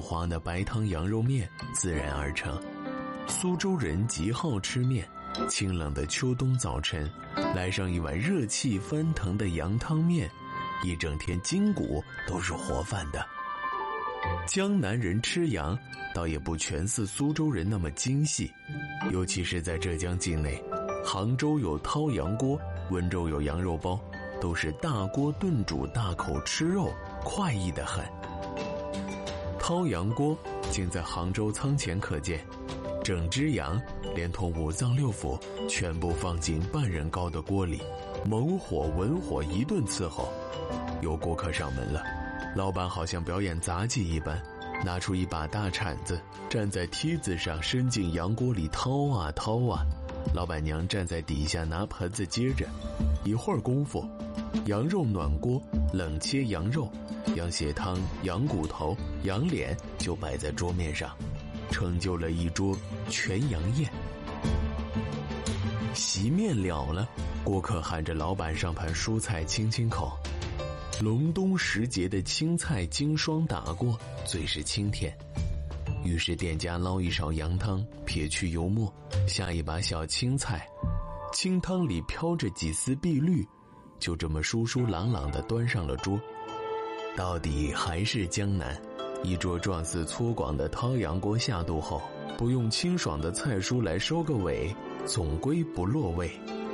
滑的白汤羊肉面自然而成。苏州人极好吃面，清冷的秋冬早晨，来上一碗热气翻腾的羊汤面，一整天筋骨都是活泛的。江南人吃羊倒也不全似苏州人那么精细，尤其是在浙江境内，杭州有掏羊锅，温州有羊肉包，都是大锅炖煮，大口吃肉，快意得很。掏羊锅竟在杭州仓前可见，整只羊连同五脏六腑全部放进半人高的锅里，猛火文火一顿伺候。有顾客上门了，老板好像表演杂技一般，拿出一把大铲子，站在梯子上伸进羊锅里掏啊掏啊，老板娘站在底下拿盆子接着。一会儿功夫，羊肉暖锅，冷切羊肉，羊血汤，羊骨头，羊脸就摆在桌面上，成就了一桌全羊宴。席面了了，顾客喊着老板上盘蔬菜清清口。隆冬时节的青菜经霜打过，最是清甜。于是店家捞一勺羊汤，撇去油沫，下一把小青菜，清汤里飘着几丝碧绿，就这么舒舒朗朗地端上了桌。到底还是江南，一桌状似粗犷的掏羊锅下肚后，不用清爽的菜蔬来收个尾，总归不落味。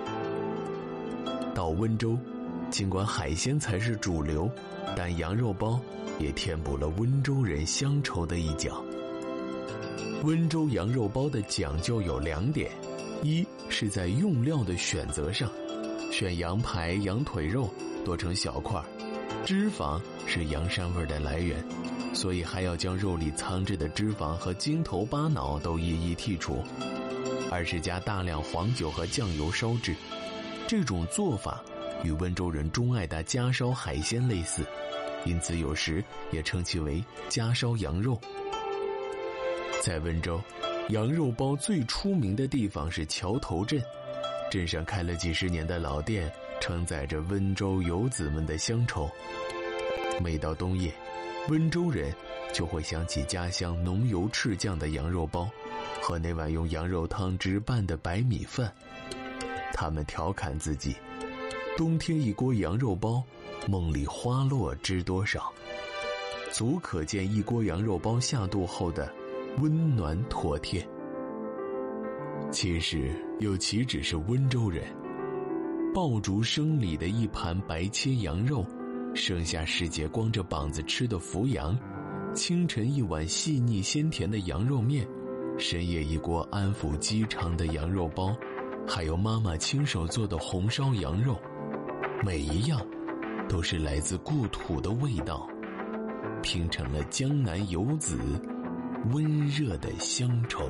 到温州，尽管海鲜才是主流，但羊肉包也填补了温州人乡愁的一角。温州羊肉包的讲究有2点，一是在用料的选择上，选羊排、羊腿肉剁成小块，脂肪是羊膻味的来源，所以还要将肉里藏着的脂肪和筋头巴脑都一一剔除。二是加大量黄酒和酱油烧制，这种做法与温州人钟爱的家烧海鲜类似，因此有时也称其为家烧羊肉。在温州，羊肉包最出名的地方是桥头镇，镇上开了几十年的老店，承载着温州游子们的乡愁。每到冬夜，温州人就会想起家乡浓油赤酱的羊肉包和那碗用羊肉汤汁拌的白米饭。他们调侃自己，冬天一锅羊肉包，梦里花落知多少，足可见一锅羊肉包下肚后的温暖妥帖。其实又岂止是温州人，爆竹声里的一盘白切羊肉，盛夏时节光着膀子吃的伏羊，清晨一碗细腻鲜甜的羊肉面，深夜一锅安抚饥肠的羊肉包，还有妈妈亲手做的红烧羊肉，每一样都是来自故土的味道，拼成了江南游子温热的乡愁。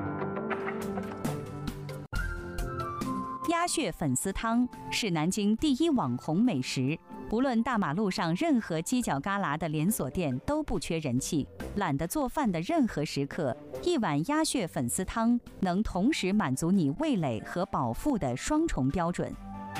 鸭血粉丝汤是南京第一网红美食，不论大马路上任何犄角旮旯的连锁店都不缺人气。懒得做饭的任何时刻，一碗鸭血粉丝汤能同时满足你味蕾和饱腹的双重标准。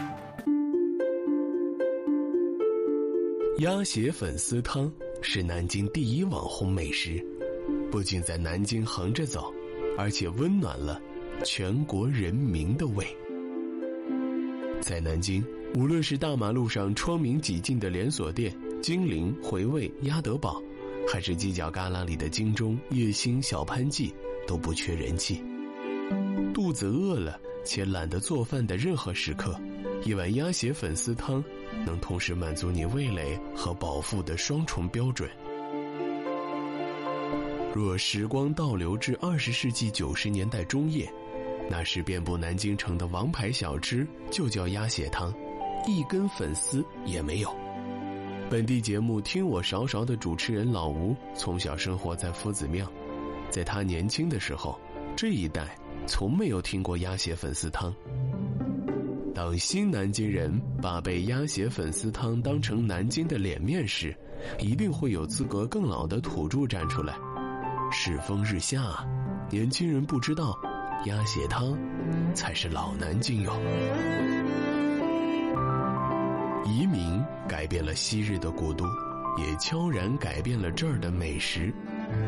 鸭血粉丝汤是南京第一网红美食，不仅在南京横着走，而且温暖了全国人民的胃。在南京，无论是大马路上窗明几净的连锁店金陵、回味、鸭德堡，还是犄角旮旯里的京中、叶兴、小潘记，都不缺人气。肚子饿了且懒得做饭的任何时刻，一碗鸭血粉丝汤能同时满足你味蕾和饱腹的双重标准。若时光倒流至20世纪90年代中叶，那时遍布南京城的王牌小吃就叫鸭血汤，一根粉丝也没有。本地节目听我勺勺的主持人老吴从小生活在夫子庙，在他年轻的时候，这一代从没有听过鸭血粉丝汤。当新南京人把被鸭血粉丝汤当成南京的脸面时，一定会有资格更老的土著站出来。世风日下啊，年轻人不知道鸭血汤才是老南京哟。移民改变了昔日的古都，也悄然改变了这儿的美食。